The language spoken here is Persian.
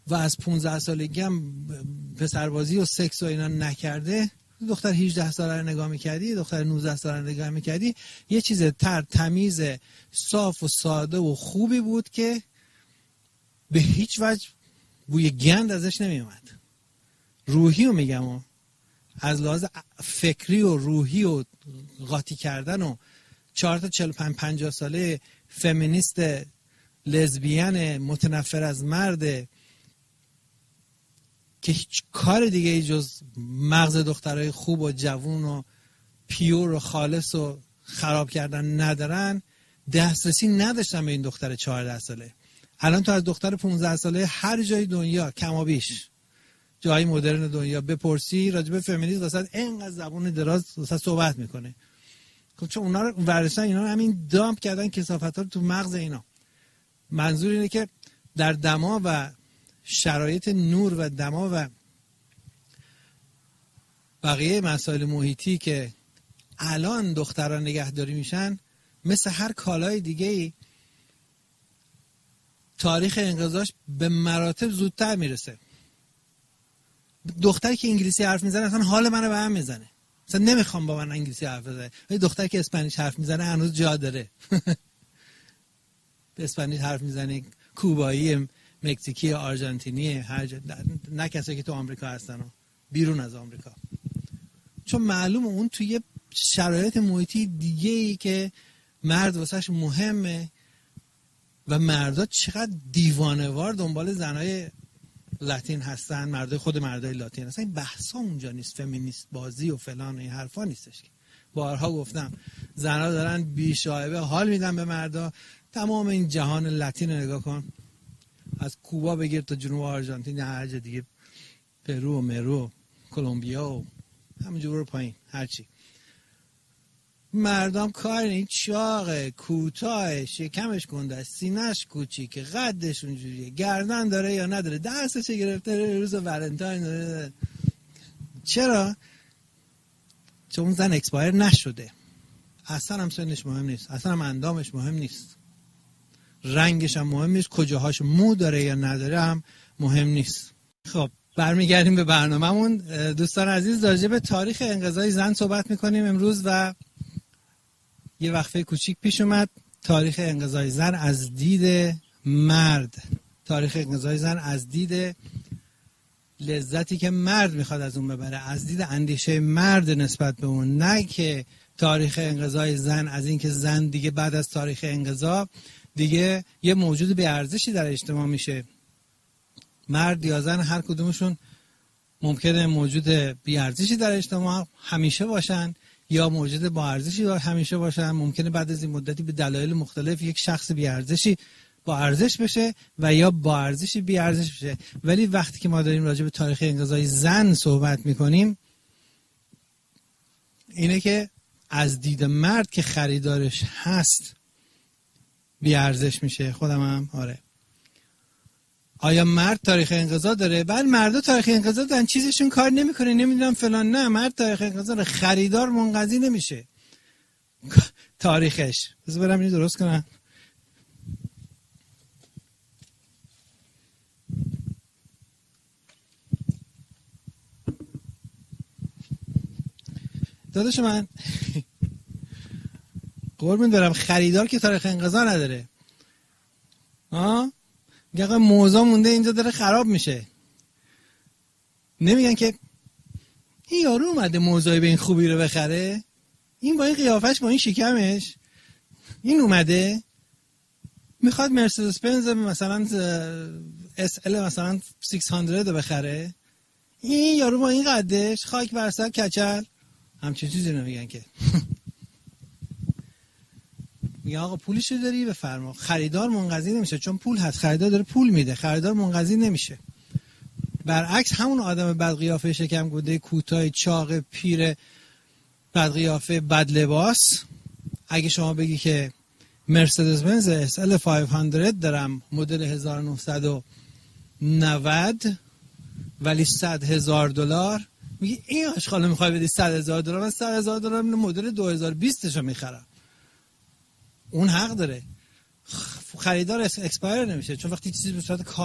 و از 15 سالگی هم پسربازی و سکس و اینا نکرده، دختر 18 ساله رو نگاه میکردی، دختر 19 ساله رو نگاه میکردی، یه چیز تمیز صاف و ساده و خوبی بود که به هیچ وجه بوی گند ازش نمیومد. روحی رو میگم، از لحاظ فکری و روحی و قاطی کردن و 4 تا 45-50 ساله فمینیست لزبیان متنفر از مرد که هیچ کار دیگه ای جز مغز دخترای خوب و جوون و پیور و خالص و خراب کردن ندارن، دسترسی نداشتن به این دختر 14 ساله. الان تو از دختر 15 ساله هر جای دنیا کمابیش جای مدرن دنیا بپرسی راجع به فمینیسم واسه اینقدر زبون دراز واسه صحبت میکنه. خب چون اونا رو ورشتن، اینا رو همین دامپ کردن کثافت‌ها رو تو مغز اینا. منظور اینه که در دما و شرایط نور و دما و بقیه مسائل محیطی که الان دختران نگهداری میشن، مثل هر کالای دیگه‌ای تاریخ انقضاش به مراتب زودتر میرسه. دختری که انگلیسی حرف میزنه اصلا حال منو به هم میزنه، اصلا نمیخوام با من انگلیسی حرف بزنه. ولی دختری که اسپانیش حرف میزنه هنوز جا داره. اسپانیش حرف میزنه، کوبایی، مکزیکی، آرژانتینی، هر جا، نه کسایی که تو آمریکا هستن و بیرون از آمریکا. چون معلومه اون توی شرایط محیطی دیگه‌ای که مرد واسش مهمه و مردا چقدر دیوانه‌وار دنبال زنای لاتین هستن، مردای خود مردای لاتین هستن. این بحثا اونجا نیست، فمینیست بازی و فلان این حرفا نیستش. بارها گفتم زنا دارن بی‌شایبه حال میدن به مردا. تمام این جهان لاتین رو نگاه کن، از کوبا بگیر تا جنوب آرژانتین، هر جا دیگه، پرو و مرو، کلمبیا و همینجور رو پایین، هرچی. مردم کار این چاقه، کوتاه، شکمش گنده، سینه‌اش کوچیکه، قدش اونجوریه، گردن داره یا نداره، دستش گرفته روز ولنتاین داره. چرا؟ چون اون زن اکسپایر نشده. اصلا هم سنش مهم نیست، اصلا هم اندامش مهم نیست، رنگش هم مهم نیست، کجاهاش مو داره یا نداره هم مهم نیست. خب برمیگردیم به برنامه‌مون. دوستان عزیز، راجع به تاریخ انقضای زن صحبت می‌کنیم امروز و یه وقفه کوچیک پیش اومد. تاریخ انقضای زن از دید مرد، تاریخ انقضای زن از دید لذتی که مرد میخواد از اون ببره، از دید اندیشه مرد نسبت به اون، نه که تاریخ انقضای زن از این که زن دیگه بعد از تاریخ انقضا دیگه یه موجود بی ارزشی در اجتماع میشه. مرد یا زن هر کدومشون ممکنه موجود بی ارزشی در اجتماع همیشه باشن یا موجود با ارزشی همیشه باشن. ممکنه بعد از این مدتی به دلایل مختلف یک شخص بی ارزشی با ارزش بشه و یا با ارزشی بی ارزش بشه. ولی وقتی که ما داریم راجع به تاریخ انقضای زن صحبت میکنیم، اینه که از دید مرد که خریدارش هست بی ارزش میشه. خودم هم آره. آیا مرد تاریخ انقضا داره؟ بله، مردا تاریخ انقضا دارن، چیزشون کار نمیکنه، نمیدونم فلان. نه، مرد تاریخ انقضا داره، خریدار منقضی نمیشه تاریخش. بذار برم اینو درست کنم. داداش من قربون برم، خریدار که تاریخ انقضا نداره. میگه موضوع مونده اینجا داره خراب میشه. نمیگن که این یارو اومده موضوعی به این خوبی رو بخره، این با این قیافش، با این شکمش، این اومده میخواد مرسدس بنز مثلا SL مثلا 600 رو بخره، این یارو با این قدش، خاک بر سر کچل، همچین چیزی نمیگن که. میگه آقا پولشو داری بفرما. خریدار منقضی نمیشه چون پول هست، خریدار داره پول میده، خریدار منقضی نمیشه. برعکس همون آدم بد قیافه، شکم گنده، کوتاه، چاق، پیر، بد قیافه، بد لباس، اگه شما بگی که مرسدس بنز SL 500 دارم مدل 1990 ولی $100,000، میگه این آشغالو میخوای بدی $100,000؟ من $100,000 مدل 2020 شو میخرم. اون حق داره. خریدار اکسپایر نمیشه، چون وقتی چیزی به صورت